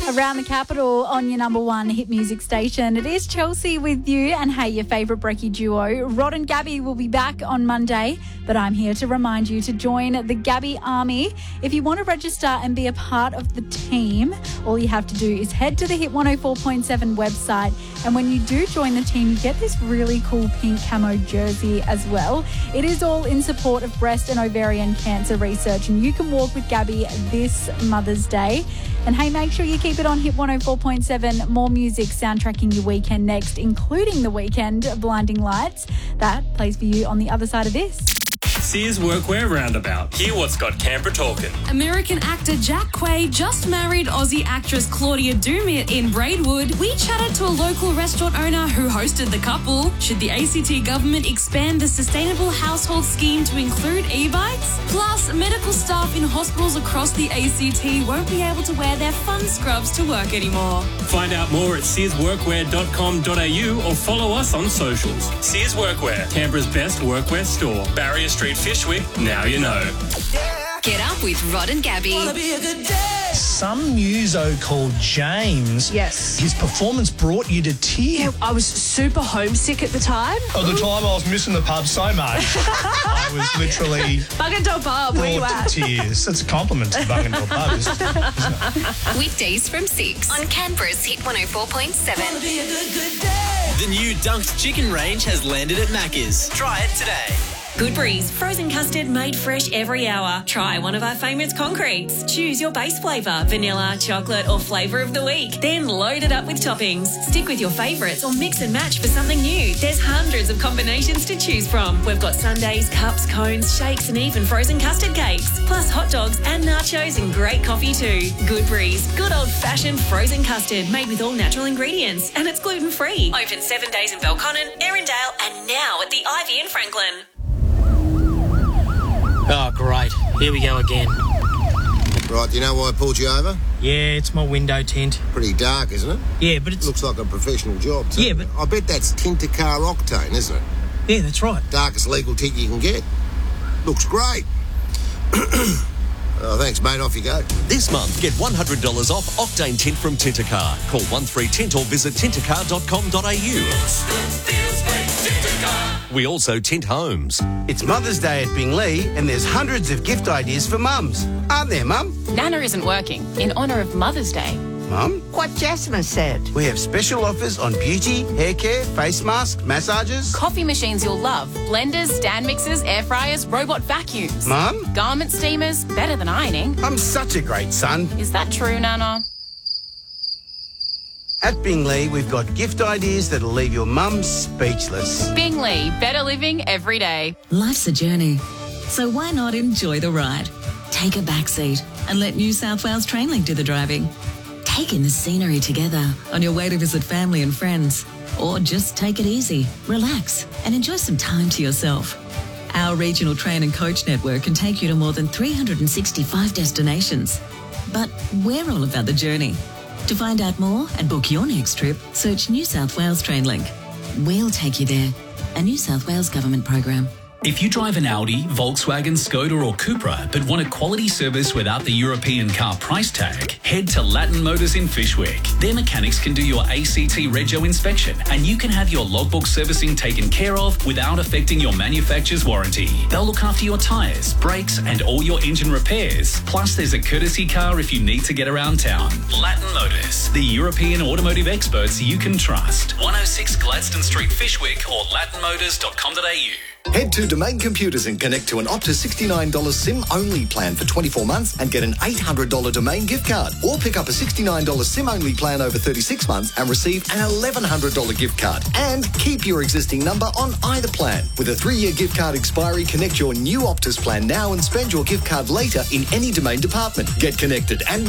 Around the capital on your number one hit music station. It is Chelsea with you, and hey, your favourite brekkie duo. Rod and Gabby will be back on Monday, but I'm here to remind you to join the Gabby Army. If you want to register and be a part of the team, all you have to do is head to the Hit 104.7 website, and when you do join the team, you get this really cool pink camo jersey as well. It is all in support of breast and ovarian cancer research, and you can walk with Gabby this Mother's Day. And hey, make sure you keep it on Hit 104.7. More music soundtracking your weekend next, including The Weeknd, Blinding Lights. That plays for you on the other side of this. Sears Workwear Roundabout. Hear what's got Canberra talking. American actor Jack Quaid just married Aussie actress Claudia Doumit in Braidwood. We chatted to a local restaurant owner who hosted the couple. Should the ACT government expand the Sustainable Household Scheme to include e-bikes? Plus, medical staff in hospitals across the ACT won't be able to wear their fun scrubs to work anymore. Find out more at searsworkwear.com.au or follow us on socials. Sears Workwear, Canberra's best workwear store. Barrier Street, Fyshwick, now you know. Get up with Rod and Gabby. Some muso called James. Yes. His performance brought you to tears. I was super homesick at the time. At the time, I was missing the pub so much. I was literally Bungandore Pub, where you brought at? to tears. That's a compliment to Bungandore Pub, isn't it? Weekdays from 6 on Canberra's Hit 104.7. The new Dunked chicken range has landed at Macca's. Try it today. Good Breeze, frozen custard made fresh every hour. Try one of our favourites concretes. Choose your base flavour, vanilla, chocolate or flavour of the week. Then load it up with toppings. Stick with your favourites or mix and match for something new. There's hundreds of combinations to choose from. We've got sundaes, cups, cones, shakes and even frozen custard cakes. Plus hot dogs and nachos and great coffee too. Good Breeze, good old-fashioned frozen custard made with all natural ingredients. And it's gluten-free. Open 7 days in Belconnen, Erindale and now at the Ivy in Franklin. Oh, great. Here we go again. Right, do you know why I pulled you over? Yeah, it's my window tint. Pretty dark, isn't it? Yeah, but it's... Looks like a professional job, too. Yeah, but... I bet that's Tinter Car Octane, isn't it? Yeah, that's right. Darkest legal tint you can get. Looks great. Oh, thanks, mate. Off you go. This month, get $100 off Octane Tint from Tintercar. Call 13Tint or visit tintercar.com.au. We also tint homes. It's Mother's Day at Binglee, and there's hundreds of gift ideas for mums. Aren't there, Mum? Nana isn't working in honour of Mother's Day. Mum? What Jasmine said. We have special offers on beauty, hair care, face masks, massages. Coffee machines you'll love. Blenders, stand mixers, air fryers, robot vacuums. Mum? Garment steamers, better than ironing. I'm such a great son. Is that true, Nana? At Binglee, we've got gift ideas that'll leave your mum speechless. Binglee, better living every day. Life's a journey, so why not enjoy the ride? Take a back seat and let New South Wales Trainlink do the driving. Take in the scenery together on your way to visit family and friends. Or just take it easy, relax and enjoy some time to yourself. Our regional train and coach network can take you to more than 365 destinations. But we're all about the journey. To find out more and book your next trip, search New South Wales Trainlink. We'll take you there. A New South Wales government program. If you drive an Audi, Volkswagen, Skoda or Cupra but want a quality service without the European car price tag, head to Latin Motors in Fyshwick. Their mechanics can do your ACT Rego inspection and you can have your logbook servicing taken care of without affecting your manufacturer's warranty. They'll look after your tyres, brakes and all your engine repairs. Plus there's a courtesy car if you need to get around town. Latin Motors, the European automotive experts you can trust. 106 Gladstone Street, Fyshwick or latinmotors.com.au. Head to Domain Computers and connect to an Optus $69 SIM-only plan for 24 months and get an $800 Domain gift card. Or pick up a $69 SIM-only plan over 36 months and receive an $1,100 gift card. And keep your existing number on either plan. With a 3-year gift card expiry, connect your new Optus plan now and spend your gift card later in any Domain department. Get connected and